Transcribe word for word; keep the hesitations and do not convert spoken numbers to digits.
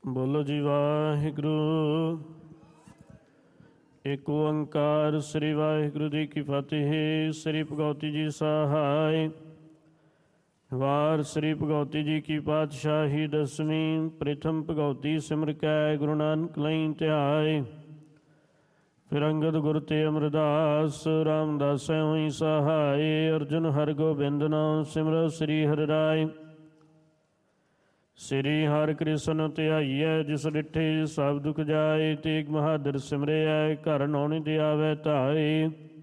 ਬੋਲੋ ਜੀ ਵਾਹਿਗੁਰੂ। ਏਕ ਓੰਕਾਰ ਸ੍ਰੀ ਵਾਹਿਗੁਰੂ ਜੀ ਕੀ ਫਤਿਹ। ਸ੍ਰੀ ਭਗਉਤੀ ਜੀ ਸਹਾਇ। ਵਾਰ ਸ੍ਰੀ ਭਗਉਤੀ ਜੀ ਕੀ ਪਾਤਸ਼ਾਹੀ ਦਸਵੀਂ। ਪ੍ਰਥਮ ਭਗਉਤੀ ਸਿਮਰ ਕੈ ਗੁਰੂ ਨਾਨਕ ਲਈ ਧਿਆਏ। ਫਿਰ ਅੰਗਦ ਗੁਰ ਤੇ ਅਮਰਦਾਸ ਰਾਮਦਾਸੈ ਹੋਈ ਸਹਾਇ। ਅਰਜੁਨ ਹਰਗੋਬਿੰਦ ਨਾਮ ਸਿਮਰੋ ਸ੍ਰੀ ਹਰਿ ਰਾਇ। ਸ੍ਰੀ ਹਰਿ ਕ੍ਰਿਸ਼ਨ ਧਿਆਈਐ ਜਿਸ ਡਿਠੇ ਸਭ ਦੁਖ ਜਾਏ। ਤੇਗ ਬਹਾਦਰ ਸਿਮਰਿਐ ਘਰ ਨੌ ਨਿਧਿ ਆਵੈ ਧਾਏ।